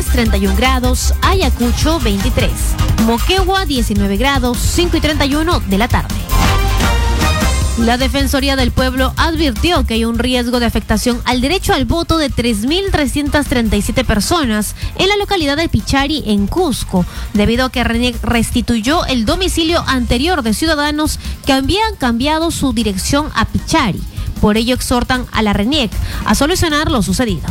Miraflores 31 grados, Ayacucho 23, Moquegua 19 grados, 5:31 de la tarde. La Defensoría del Pueblo advirtió que hay un riesgo de afectación al derecho al voto de 3.337 personas en la localidad de Pichari, en Cusco, debido a que RENIEC restituyó el domicilio anterior de ciudadanos que habían cambiado su dirección a Pichari. Por ello exhortan a la RENIEC a solucionar lo sucedido.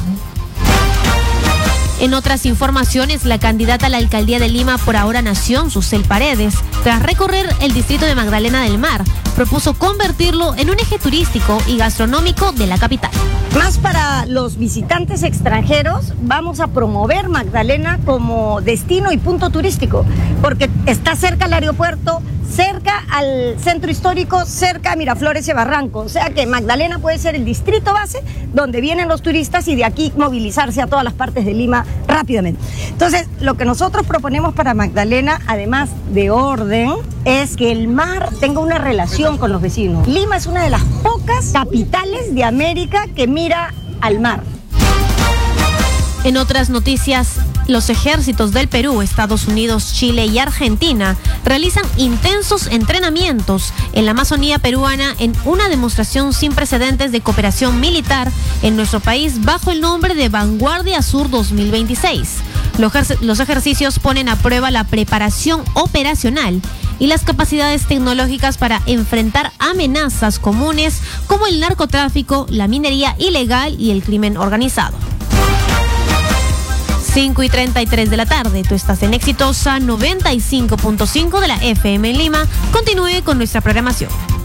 En otras informaciones, la candidata a la alcaldía de Lima por Ahora Nación, Susel Paredes, tras recorrer el distrito de Magdalena del Mar, propuso convertirlo en un eje turístico y gastronómico de la capital. Más para los visitantes extranjeros, vamos a promover Magdalena como destino y punto turístico, porque está cerca al aeropuerto, cerca al centro histórico, cerca a Miraflores y Barranco. O sea que Magdalena puede ser el distrito base donde vienen los turistas y de aquí movilizarse a todas las partes de Lima rápidamente. Entonces, lo que nosotros proponemos para Magdalena, además de orden, es que el mar tenga una relación con los vecinos. Lima es una de las pocas capitales de América que mira al mar. En otras noticias, los ejércitos del Perú, Estados Unidos, Chile y Argentina realizan intensos entrenamientos en la Amazonía peruana en una demostración sin precedentes de cooperación militar en nuestro país bajo el nombre de Vanguardia Sur 2026. Los ejercicios ponen a prueba la preparación operacional y las capacidades tecnológicas para enfrentar amenazas comunes como el narcotráfico, la minería ilegal y el crimen organizado. 5:33 de la tarde, tú estás en Exitosa 95.5 de la FM en Lima. Continúe con nuestra programación.